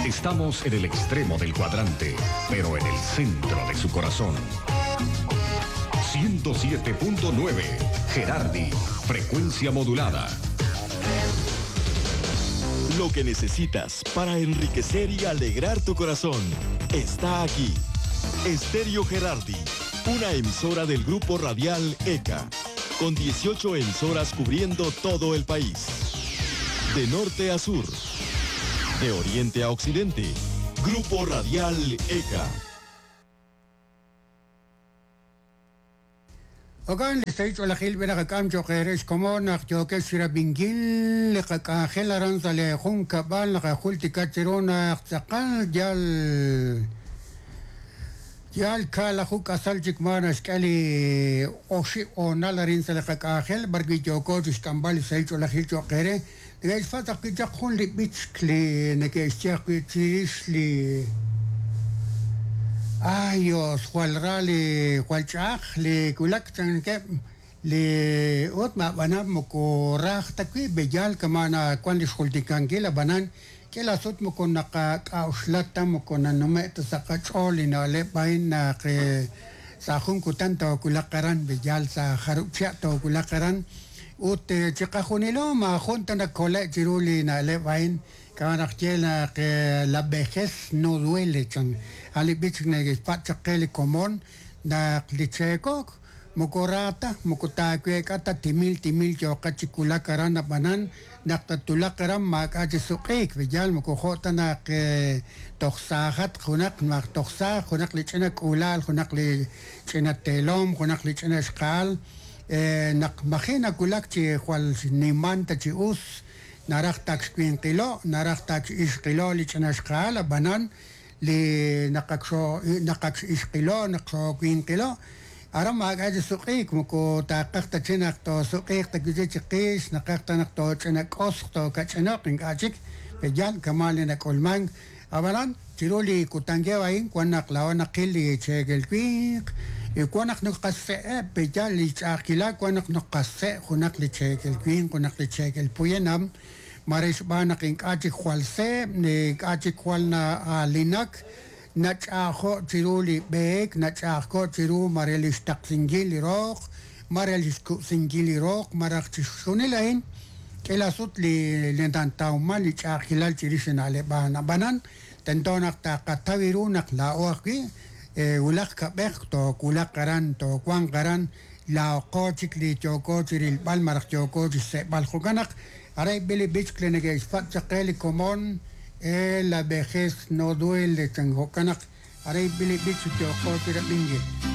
Estamos en el extremo del cuadrante, pero en el centro de su corazón. 107.9, Gerardi, frecuencia modulada. Lo que necesitas para enriquecer y alegrar tu corazón está aquí. Estéreo Gerardi, una emisora del grupo radial ECA, con 18 emisoras cubriendo todo el país. De norte a sur, de oriente a occidente, Grupo Radial ECA. Ogan listayt wala khil bena kakam jokeres como nak joke sira bingil ka khelaran sale khum kabal ka khulti katirona taqal jal kala khuk asal jikmana skali oshi onalarin sale ka khel bargi joko istanbul sayt wala khil jokere gais fatak ki jakhun li bitskli nekestiaqitishli Ayos, Jualrali, Jualchaj, le Kulaktan, le Otma Banam Mokorach, Taki, Bejal, Kamana, Quandis Hultikangila, Banan, que la Sot Mokonaka, Auslata Mokona, Nomet, Sakacholina, Lepaina, Sahun Kutanta, Kulakaran, Bejal, Saharuchiato, Kulakaran, Ute Chicajunilo, Mahontana Colet, Girulina, Lepain, Karanachela, que la vejez no duele, chan. Ali bitchneges patchakeli komon na klicheko mokorata mokotakwe kata timil jo kachikula karana banan naktatula karam makaje suqik vijal mokohota na ke toxahat khunak mak toxa khunak lichena kulal khunak lichena telom khunak lichena shqal nak makhina kulak chi khwal niman ta chi us narakh tak kilo narakh tak ishqilo lichena shqal banan li naqax isqilo naqso quinqilo ara ma gaje suqiq moko taqaqta chinaqto suqiq tagichqis naqaqta naqto chinaqosqto kachinaq ngachik pejan kamalina kolman abalan tiroli kutangewain kwanaqlawa naqili chegelquiq y kwanaq nuqasse pejan li chaqila kwanaq nuqasse khunaq li chegelquin kwanaq li chegelpuyenam Maris banak ing achik kwalse, ni achik kwal na linak, nachako tiruli beek, nachako tiru marelis tak singili rok, marelis singili rok, marak tisunilain, kelasut li lentantau mali chakilal tirisinale banan, tentonak ta katawiru nak laoaki, ulak kabek to kulak karan to kwang karan, la kochik li choko tiril bal marak choko se bal hukanak, Aray Billy Beach Clinic es Fatsakeli Comón, la vejez no duele, Tangokanak, Aray Billy Beach, Tio Bingi.